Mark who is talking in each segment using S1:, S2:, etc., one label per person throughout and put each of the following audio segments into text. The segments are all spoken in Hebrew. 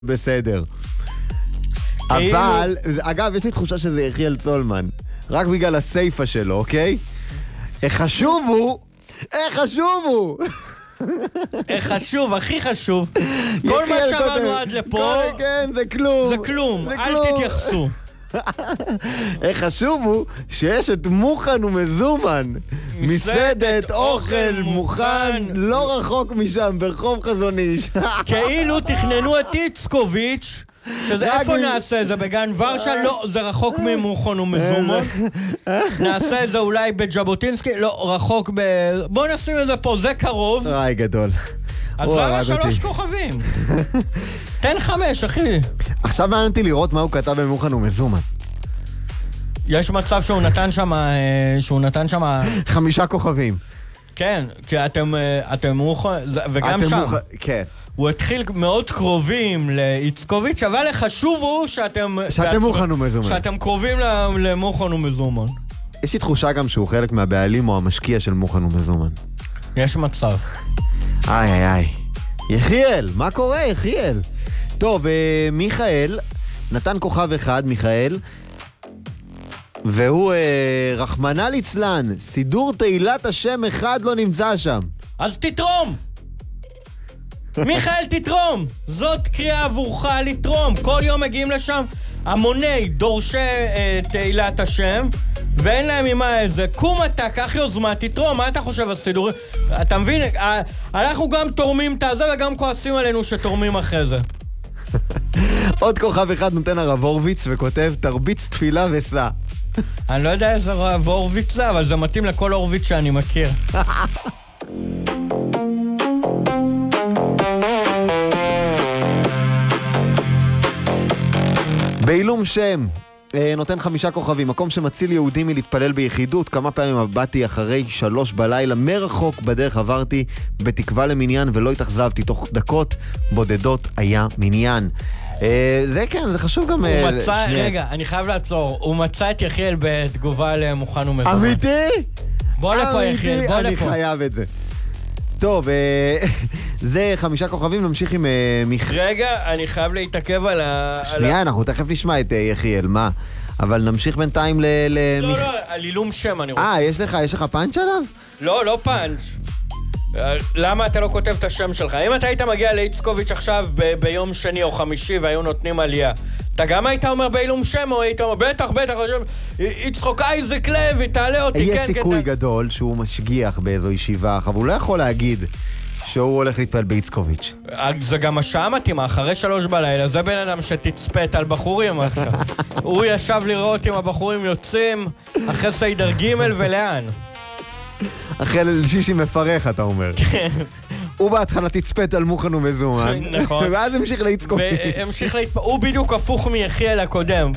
S1: בסדר. אבל, אגב, יש לי תחושה שזה יחיאל צולמן. רק בגלל הסייפה שלו, אוקיי? חשוב הוא!
S2: חשוב, הכי חשוב. כל מה שאמרנו עד לפה,
S1: כן, זה כלום.
S2: זה כלום, אל תתייחסו.
S1: חשוב הוא שיש את מוכן ומזומן. מסעדת אוכל מוכן, לא רחוק משם, ברחוב חזון איש.
S2: כאילו תכננו את איצקוביץ' שזה איפה נעשה? זה בגן ורשה? לא, זה רחוק ממוכן ומזומן. נעשה את זה אולי בג'בוטינסקי? לא, רחוק בוא נשים את זה פה, זה קרוב.
S1: ראי גדול.
S2: אז למה 3 כוכבים? תן 5, אחי.
S1: עכשיו מעניינתי לראות מה הוא כתב במוכן ומזומן.
S2: יש מצב שהוא נתן שמה
S1: 5 כוכבים.
S2: כן, כי אתם מוכן, וגם שם.
S1: כן.
S2: הוא התחיל מאוד קרובים לאיצקוביץ', אבל חשוב הוא שאתם
S1: מוכן ומזומן.
S2: שאתם קרובים למוכן ומזומן.
S1: יש לי תחושה גם שהוא חלק מהבעלים או המשקיע של מוכן ומזומן.
S2: יש מצב.
S1: איי. יחיאל, מה קורה יחיאל? טוב, מיכאל נתן כוכב 1, מיכאל, והוא רחמנא ליצלן, סידור תהילת השם אחד לא נמצא שם.
S2: אז תתרום! מיכאל, תתרום! זאת קריאה עבורך לתרום. כל יום מגיעים לשם המוני דורשי תהילת השם, ואין להם ממה איזה. קום אתה, קח יוזמה, תתרום. מה אתה חושב על סידורים? אתה מבין? אנחנו גם תורמים את הזה וגם כועסים עלינו שתורמים אחרי זה.
S1: עוד כוכב 1 נותן הרב הורוביץ וכותב תרביץ תפילה וסע.
S2: אני לא יודע איזה הרב הורוביץ זה, אבל זה מתאים לכל הורוביץ שאני מכיר.
S1: בעילום שם נותן 5 כוכבים, מקום שמציל יהודים מלהתפלל ביחידות. כמה פעמים באתי אחרי 3 בלילה מרחוק בדרך, עברתי בתקווה למניין ולא התאכזבתי, תוך דקות בודדות היה מניין. זה כן, זה חשוב גם.
S2: הוא מצא, רגע, אני חייב לעצור, הוא מצא את יחיאל בתגובה למוכן ומזומן.
S1: אמיתי?
S2: בוא לפה יחיאל, בוא לפה.
S1: אני חייב את זה. טוב, זה 5 כוכבים, נמשיך עם
S2: רגע, אני חייב להתעכב על
S1: שנייה, אנחנו תכף נשמע את יחיאל, מה? אבל נמשיך בינתיים
S2: לא, על עילום שם אני רוצה.
S1: יש לך פאנץ' עליו?
S2: לא פאנץ'. למה אתה לא כותב את השם שלך? אם אתה היית מגיע לאיצקוביץ' עכשיו ביום שני או חמישי והיו נותנים עלייה, אתה גם היית אומר בעילום שם או היית אומר בטח, יצחוק אייזק לוי, תעלה אותי.
S1: יש סיכוי גדול שהוא משגיח באיזו ישיבה, אבל הוא לא יכול להגיד שהוא הולך להתפעל באיצקוביץ'.
S2: זה גם השעה מתאימה, אחרי 3 בלילה, זה בן אדם שתצפת על בחורים עכשיו. הוא ישב לראות אם הבחורים יוצאים אחרי סיידר ג' ולאן. אחרי
S1: שישי מפרך, אתה אומר.
S2: כן.
S1: הוא בהתחלה תצפת על מוכן ומזומן.
S2: נכון.
S1: ואז המשיך לאיצקוביץ'.
S2: הוא בדיוק הפוך מיחיאל הקודם.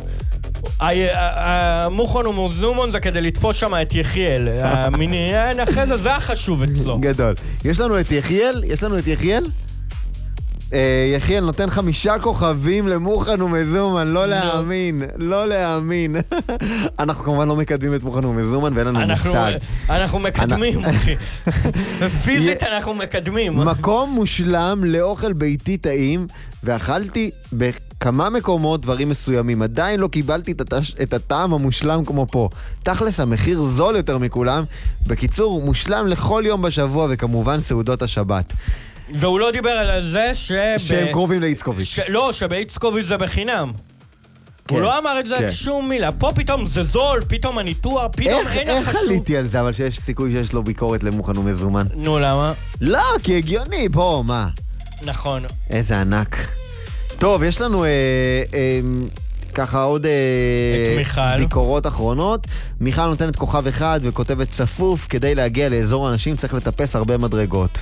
S2: מוכן ומזומן זה כדי לתפוס שם את יחיאל. המניין אחרי זה החשוב אצלו.
S1: גדול. יש לנו את יחיאל? יחיאל נותן 5 כוכבים למוכן ומזומן, לא להאמין. אנחנו כמובן לא מקדמים את מוכן ומזומן ואין לנו מושג.
S2: אנחנו מקדמים, אחי. פיזית אנחנו מקדמים.
S1: מקום מושלם לאוכל ביתי טעים, ואכלתי בכמה מקומות דברים מסוימים. עדיין לא קיבלתי את הטעם המושלם כמו פה. תכלס המחיר זול יותר מכולם. בקיצור, מושלם לכל יום בשבוע, וכמובן סעודות השבת.
S2: והוא לא דיבר על זה
S1: שהם קרובים לאיצקוביץ'.
S2: לא, שבאיצקוביץ' זה בחינם. הוא לא אמר את זה שום מילה. פה פתאום זה זול, פתאום הניתוח, פתאום אין לך
S1: איך עליתי על זה, אבל שיש סיכוי שיש לו ביקורת למוכן ומזומן?
S2: נו, למה?
S1: לא, כי הגיוני, פה, מה?
S2: נכון.
S1: איזה ענק. טוב, יש לנו ככה עוד ביקורות אחרונות. מיכל נותנת כוכב 1 וכותבת צפוף, כדי להגיע לאזור האנשים צריך לטפס הרבה מדרגות.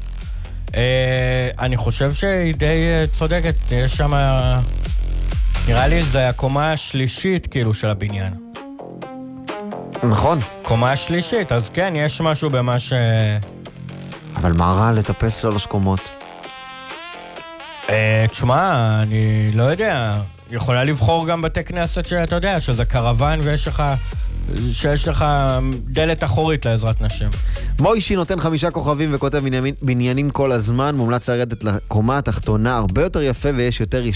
S2: אני חושב שהיא די צודקת, יש שם, נראה לי זה הקומה השלישית כאילו של הבניין.
S1: נכון.
S2: קומה השלישית, אז כן, יש משהו במה
S1: אבל מה רע לטפס 3 קומות?
S2: תשמע, אני לא יודע, יכולה לבחור גם בתי כנסת שאתה יודע, שזה קרוון ויש לך שיש לך דלת אחורית לעזרת נשים.
S1: מוישי נותן 5 כוכבים וכותב בניינים כל הזמן, מומלץ לרדת לקומה התחתונה, הרבה יותר יפה ויש יותר